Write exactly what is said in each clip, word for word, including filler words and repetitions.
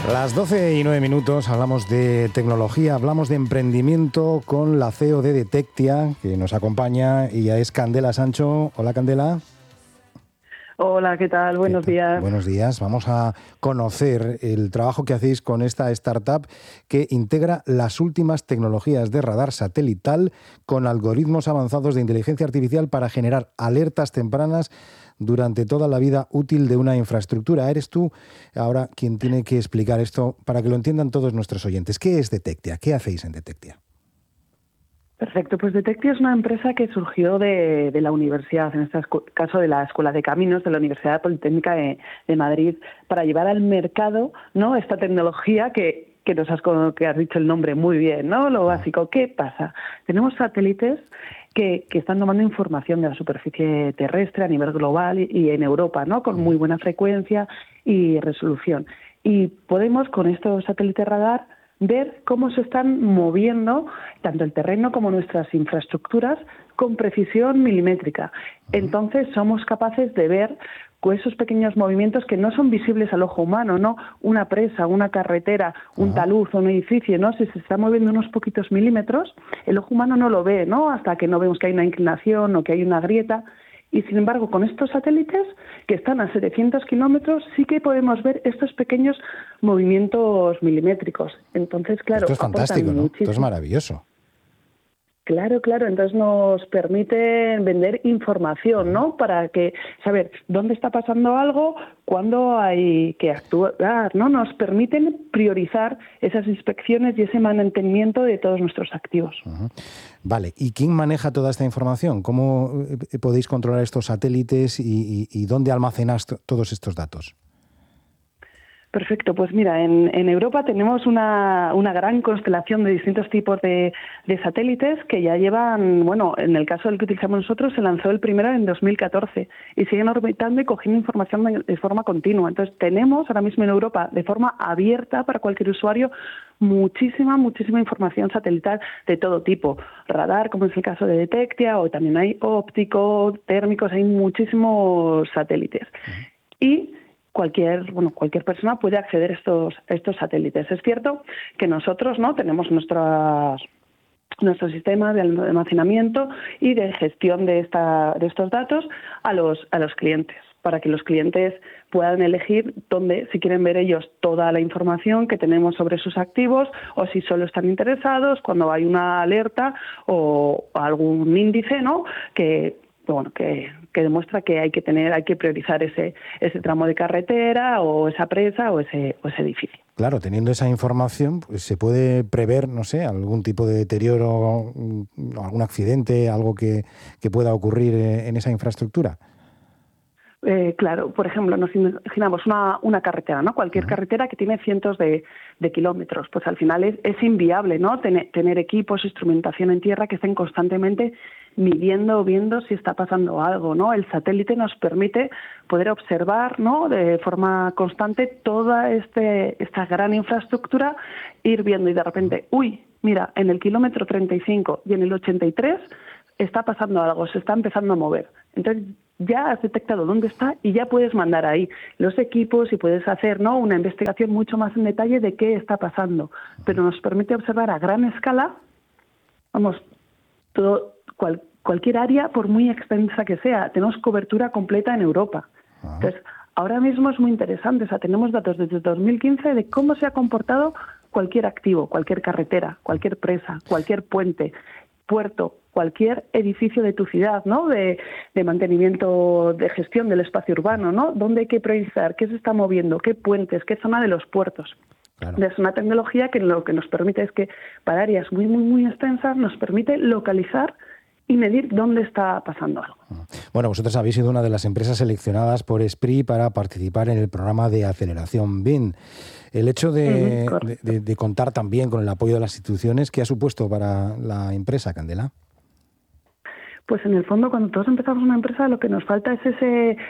Las doce y nueve minutos hablamos de tecnología, hablamos de emprendimiento con la C E O de Detectia, que nos acompaña. Ella es Candela Sancho. Hola, Candela. Hola, ¿qué tal? Buenos ¿Qué tal? días. Buenos días. Vamos a conocer el trabajo que hacéis con esta startup que integra las últimas tecnologías de radar satelital con algoritmos avanzados de inteligencia artificial para generar alertas tempranas durante toda la vida útil de una infraestructura. Eres tú ahora quien tiene que explicar esto para que lo entiendan todos nuestros oyentes. ¿Qué es Detectia? ¿Qué hacéis en Detectia? Perfecto, pues Detectia es una empresa que surgió de, de la universidad, en este caso de la Escuela de Caminos de la Universidad Politécnica de, de Madrid, para llevar al mercado, ¿no?, esta tecnología que, que nos has, que has dicho el nombre muy bien, ¿no? Lo básico. ¿Qué pasa? Tenemos satélites que, que están tomando información de la superficie terrestre a nivel global y, y en Europa, ¿no?, con muy buena frecuencia y resolución. Y podemos, con estos satélites radar, ver cómo se están moviendo tanto el terreno como nuestras infraestructuras con precisión milimétrica. Entonces somos capaces de ver con esos pequeños movimientos que no son visibles al ojo humano, ¿no? Una presa, una carretera, un talud o un edificio, ¿no? Si se está moviendo unos poquitos milímetros, el ojo humano no lo ve, ¿no?, hasta que no vemos que hay una inclinación o que hay una grieta. Y sin embargo, con estos satélites, que están a setecientos kilómetros, sí que podemos ver estos pequeños movimientos milimétricos. Entonces, claro, esto es fantástico, ¿no? muchísimo. Esto es maravilloso. Claro, claro. Entonces nos permite vender información, ¿no? Para que saber dónde está pasando algo, cuándo hay que actuar, ¿no? Nos permiten priorizar esas inspecciones y ese mantenimiento de todos nuestros activos. Uh-huh. Vale. ¿Y quién maneja toda esta información? ¿Cómo podéis controlar estos satélites y, y, y dónde almacenáis t- todos estos datos? Perfecto, pues mira, en, en Europa tenemos una, una gran constelación de distintos tipos de, de satélites que ya llevan, bueno, en el caso del que utilizamos nosotros, se lanzó el primero en dos mil catorce y siguen orbitando y cogiendo información de, de forma continua. Entonces tenemos ahora mismo en Europa, de forma abierta para cualquier usuario, muchísima, muchísima información satelital de todo tipo. Radar, como es el caso de Detectia, o también hay óptico, térmicos, hay muchísimos satélites. Uh-huh. Y cualquier, bueno, cualquier persona puede acceder a estos, a estos satélites. Es cierto que nosotros, ¿no?, tenemos nuestras nuestro sistema de almacenamiento y de gestión de esta de estos datos a los a los clientes, para que los clientes puedan elegir dónde, si quieren ver ellos toda la información que tenemos sobre sus activos, o si solo están interesados cuando hay una alerta o algún índice, ¿no?, que bueno, que, que demuestra que hay que tener, hay que priorizar ese, ese tramo de carretera o esa presa o ese, o ese edificio. Claro, teniendo esa información, pues se puede prever, no sé, algún tipo de deterioro, algún accidente, algo que, que pueda ocurrir en esa infraestructura. Eh, claro, por ejemplo, nos imaginamos una, una carretera, ¿no? Cualquier uh-huh. carretera que tiene cientos de, de kilómetros, pues al final es, es inviable, ¿no?, tener, tener equipos, instrumentación en tierra que estén constantemente midiendo o viendo si está pasando algo, ¿no? El satélite nos permite poder observar, ¿no?, de forma constante toda este, esta gran infraestructura, ir viendo y de repente, uy, mira, en el kilómetro treinta y cinco y en el ochenta y tres está pasando algo, se está empezando a mover. Entonces ya has detectado dónde está y ya puedes mandar ahí los equipos y puedes hacer, ¿no?, una investigación mucho más en detalle de qué está pasando. Pero nos permite observar a gran escala, vamos, todo, cual, cualquier área, por muy extensa que sea. Tenemos cobertura completa en Europa. Uh-huh. Entonces, ahora mismo es muy interesante. O sea, tenemos datos desde dos mil quince de cómo se ha comportado cualquier activo, cualquier carretera, cualquier presa, cualquier puente, puerto, cualquier edificio de tu ciudad, ¿no?, de, de mantenimiento, de gestión del espacio urbano, ¿no?, dónde hay que priorizar, qué se está moviendo, qué puentes, qué zona de los puertos. Claro. Es una tecnología que lo que nos permite es que para áreas muy, muy, muy extensas nos permite localizar y medir dónde está pasando algo. Bueno, vosotros habéis sido una de las empresas seleccionadas por ESPRI para participar en el programa de aceleración B I N. El hecho de, uh-huh, de, de, de contar también con el apoyo de las instituciones, ¿qué ha supuesto para la empresa, Candela? Pues en el fondo, cuando todos empezamos una empresa, lo que nos falta es ese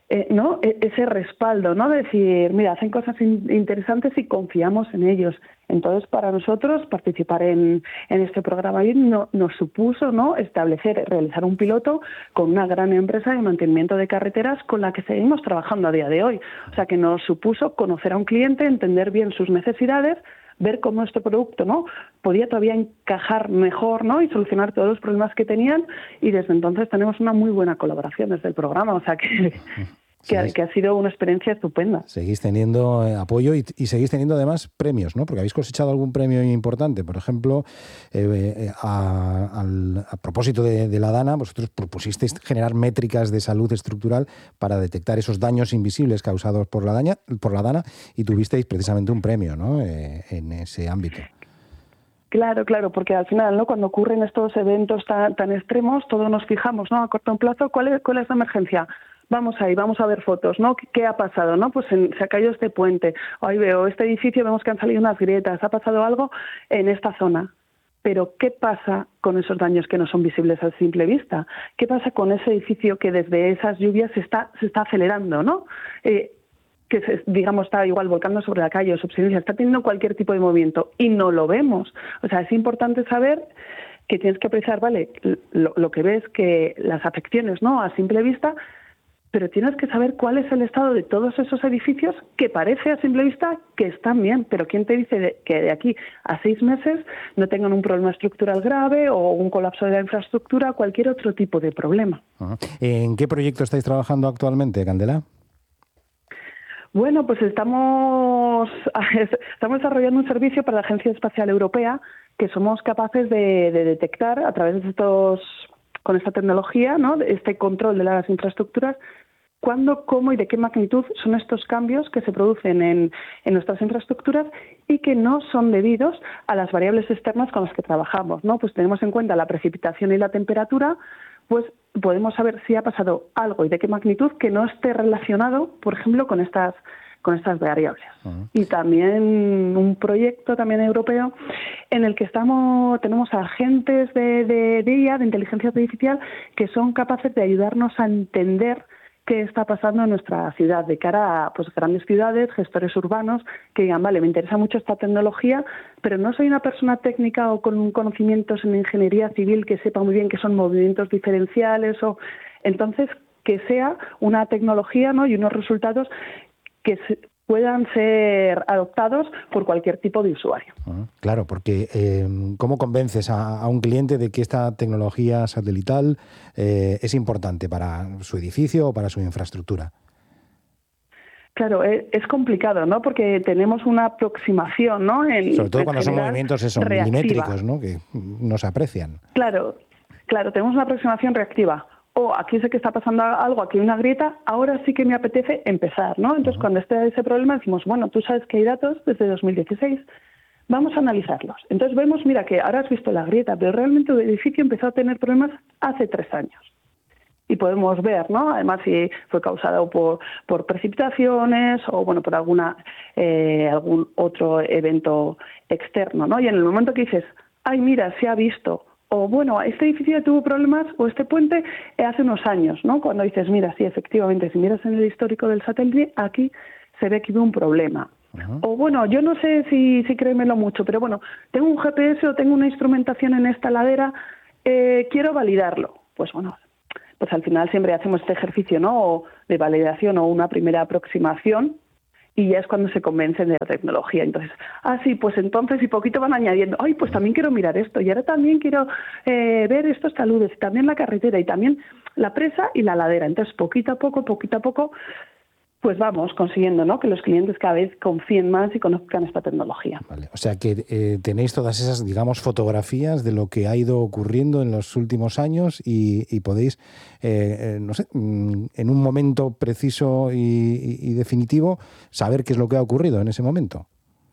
eh, ¿no? E- ese respaldo, ¿no? Decir, mira, hacen cosas in- interesantes y confiamos en ellos. Entonces, para nosotros, participar en, en este programa no, nos supuso, ¿no?, establecer, realizar un piloto con una gran empresa de mantenimiento de carreteras con la que seguimos trabajando a día de hoy. O sea, que nos supuso conocer a un cliente, entender bien sus necesidades, ver cómo este producto, ¿no?, podía todavía encajar mejor, ¿no?, y solucionar todos los problemas que tenían, y desde entonces tenemos una muy buena colaboración desde el programa, o sea que, que, ha, que ha sido una experiencia estupenda. Seguís teniendo eh, apoyo y, y seguís teniendo además premios, ¿no? Porque habéis cosechado algún premio importante. Por ejemplo, eh, a, al, a propósito de, de la DANA, vosotros propusisteis generar métricas de salud estructural para detectar esos daños invisibles causados por la, daña, por la DANA, y tuvisteis precisamente un premio, ¿no?, eh, en ese ámbito. Claro, claro, porque al final, ¿no?, cuando ocurren estos eventos tan, tan extremos, todos nos fijamos, ¿no?, a corto plazo, ¿cuál es, cuál es la emergencia? Vamos ahí, vamos a ver fotos, ¿no? ¿Qué, qué ha pasado, no? Pues en, se ha caído este puente, ahí veo este edificio, vemos que han salido unas grietas, ha pasado algo en esta zona. Pero ¿qué pasa con esos daños que no son visibles a simple vista? ¿Qué pasa con ese edificio que desde esas lluvias se está, se está acelerando, ¿no? Eh, que se, digamos, está igual volcando sobre la calle o subsidencia, está teniendo cualquier tipo de movimiento y no lo vemos. O sea, es importante saber que tienes que apreciar, vale, lo, lo que ves, que las afecciones, ¿no?, a simple vista, pero tienes que saber cuál es el estado de todos esos edificios que parece a simple vista que están bien, pero ¿quién te dice de, que de aquí a seis meses no tengan un problema estructural grave o un colapso de la infraestructura, cualquier otro tipo de problema? Uh-huh. ¿En qué proyecto estáis trabajando actualmente, Candela? Bueno, pues estamos, estamos desarrollando un servicio para la Agencia Espacial Europea que somos capaces de, de detectar a través de estos, con esta tecnología, ¿no?, de este control de las infraestructuras, cuándo, cómo y de qué magnitud son estos cambios que se producen en, en nuestras infraestructuras y que no son debidos a las variables externas con las que trabajamos, ¿no? Pues tenemos en cuenta la precipitación y la temperatura, pues podemos saber si ha pasado algo y de qué magnitud que no esté relacionado, por ejemplo, con estas con estas variables. Uh-huh. Y también un proyecto también europeo en el que estamos tenemos agentes de, de, de I A, de inteligencia artificial, que son capaces de ayudarnos a entender qué está pasando en nuestra ciudad, de cara a pues, grandes ciudades, gestores urbanos, que digan, vale, me interesa mucho esta tecnología, pero no soy una persona técnica o con conocimientos en ingeniería civil que sepa muy bien qué son movimientos diferenciales, o entonces que sea una tecnología, ¿no?, y unos resultados que se puedan ser adoptados por cualquier tipo de usuario. Uh-huh. Claro, porque eh, ¿cómo convences a, a un cliente de que esta tecnología satelital eh, es importante para su edificio o para su infraestructura? Claro, es, es complicado, ¿no? Porque tenemos una aproximación, ¿no? En, Sobre todo en cuando son movimientos eso, milimétricos, ¿no?, que no se aprecian. Claro, claro, tenemos una aproximación reactiva. O oh, aquí sé que está pasando algo, aquí hay una grieta, ahora sí que me apetece empezar, ¿no? Entonces, uh-huh. cuando esté ese problema decimos, bueno, tú sabes que hay datos desde dos mil dieciséis, vamos a analizarlos. Entonces vemos, mira, que ahora has visto la grieta, pero realmente el edificio empezó a tener problemas hace tres años. Y podemos ver, ¿no?, además si fue causado por, por precipitaciones o, bueno, por alguna eh, algún otro evento externo, ¿no? Y en el momento que dices, ay, mira, se ha visto, o bueno, este edificio tuvo problemas, o este puente, eh, hace unos años, ¿no? Cuando dices, mira, sí, efectivamente, si miras en el histórico del satélite, aquí se ve que hubo un problema. Uh-huh. O bueno, yo no sé si, si créemelo mucho, pero bueno, tengo un G P S o tengo una instrumentación en esta ladera, eh, quiero validarlo. Pues bueno, pues al final siempre hacemos este ejercicio, ¿no?, de validación o una primera aproximación, y ya es cuando se convencen de la tecnología. Entonces, ah, sí, pues entonces y poquito van añadiendo, ay, pues también quiero mirar esto, y ahora también quiero eh, ver estos taludes, y también la carretera, y también la presa y la ladera. Entonces, poquito a poco, poquito a poco, pues vamos consiguiendo, ¿no?, que los clientes cada vez confíen más y conozcan esta tecnología. Vale. O sea que eh, tenéis todas esas, digamos, fotografías de lo que ha ido ocurriendo en los últimos años y, y podéis, eh, eh, no sé, en un momento preciso y, y, y definitivo, saber qué es lo que ha ocurrido en ese momento.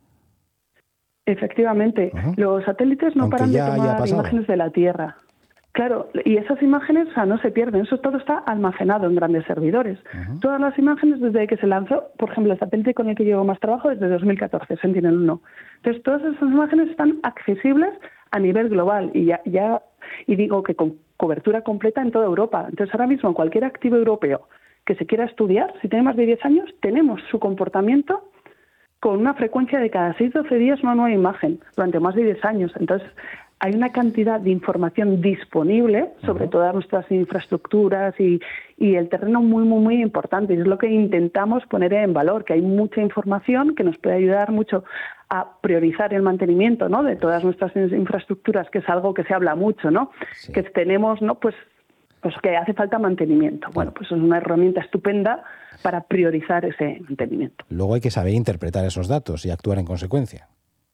Efectivamente. Uh-huh. Los satélites no Aunque paran de ya tomar imágenes de la Tierra. Claro, y esas imágenes, o sea, no se pierden, eso todo está almacenado en grandes servidores. Uh-huh. Todas las imágenes desde que se lanzó, por ejemplo, el satélite con el que llevo más trabajo desde dos mil catorce, Sentinel uno. Entonces, todas esas imágenes están accesibles a nivel global y ya, ya y digo que con cobertura completa en toda Europa. Entonces, ahora mismo cualquier activo europeo que se quiera estudiar, si tiene más de diez años, tenemos su comportamiento con una frecuencia de cada seis a doce días una nueva imagen, durante más de diez años. Entonces, hay una cantidad de información disponible sobre uh-huh. todas nuestras infraestructuras y, y el terreno muy, muy, muy importante. Y es lo que intentamos poner en valor, que hay mucha información que nos puede ayudar mucho a priorizar el mantenimiento, ¿no?, de todas nuestras infraestructuras, que es algo que se habla mucho, ¿no? Sí. Que tenemos, ¿no?, pues, pues que hace falta mantenimiento. Bueno, pues es una herramienta estupenda para priorizar ese mantenimiento. Luego hay que saber interpretar esos datos y actuar en consecuencia.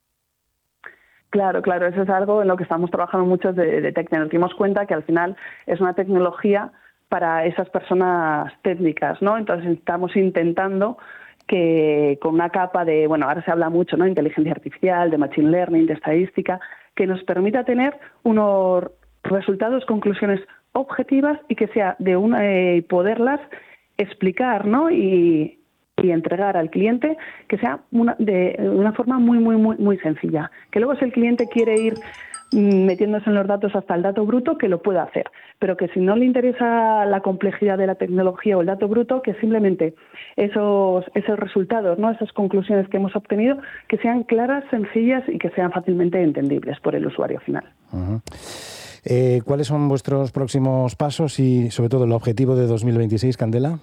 Claro, claro, eso es algo en lo que estamos trabajando mucho de, de Tecnia. Nos dimos cuenta que al final es una tecnología para esas personas técnicas, ¿no? Entonces estamos intentando que con una capa de, bueno, ahora se habla mucho, ¿no?, de inteligencia artificial, de machine learning, de estadística, que nos permita tener unos resultados, conclusiones objetivas y que sea de una eh, poderlas explicar, ¿no?, y y entregar al cliente que sea una, de una forma muy, muy, muy, muy sencilla. Que luego si el cliente quiere ir metiéndose en los datos hasta el dato bruto, que lo pueda hacer. Pero que si no le interesa la complejidad de la tecnología o el dato bruto, que simplemente esos, esos resultados, ¿no?, esas conclusiones que hemos obtenido, que sean claras, sencillas y que sean fácilmente entendibles por el usuario final. Uh-huh. Eh, ¿Cuáles son vuestros próximos pasos y, sobre todo, el objetivo de dos mil veintiséis, Candela?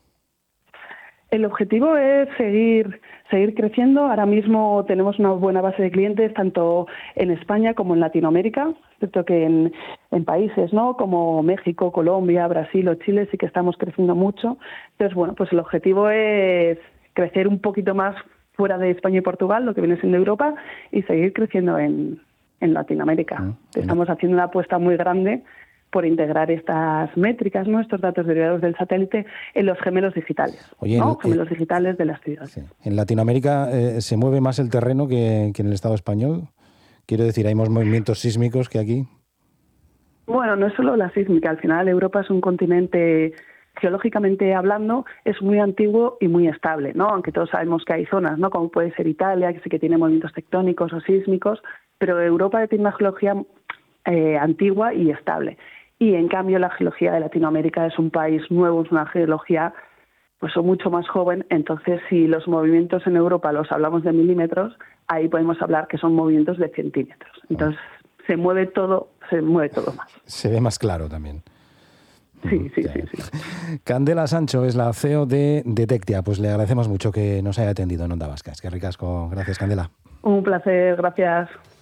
El objetivo es seguir seguir creciendo. Ahora mismo tenemos una buena base de clientes tanto en España como en Latinoamérica, excepto que en, en países, ¿no?, como México, Colombia, Brasil o Chile sí que estamos creciendo mucho. Entonces, bueno, pues el objetivo es crecer un poquito más fuera de España y Portugal, lo que viene siendo Europa, y seguir creciendo en, en Latinoamérica. Mm, estamos haciendo una apuesta muy grande por integrar estas métricas, ¿no?, estos datos derivados del satélite en los gemelos digitales, Oye, ¿no? En, gemelos eh, digitales de las ciudades. Sí. ¿En Latinoamérica eh, se mueve más el terreno que, que en el Estado español? Quiero decir, ¿hay más movimientos sísmicos que aquí? Bueno, no es solo la sísmica. Al final Europa es un continente, geológicamente hablando, es muy antiguo y muy estable, ¿no? Aunque todos sabemos que hay zonas, ¿no?, como puede ser Italia, que sí que tiene movimientos tectónicos o sísmicos, pero Europa tiene una geología eh, antigua y estable. Y en cambio la geología de Latinoamérica es un país nuevo, es una geología pues mucho más joven. Entonces, si los movimientos en Europa los hablamos de milímetros, ahí podemos hablar que son movimientos de centímetros. Entonces, se mueve todo, se mueve todo más. Se ve más claro también. Sí, sí, sí, sí. Candela Sancho es la C E O de Detectia. Pues le agradecemos mucho que nos haya atendido en Onda Vasca. Es que ricasco. Gracias, Candela. Un placer, gracias.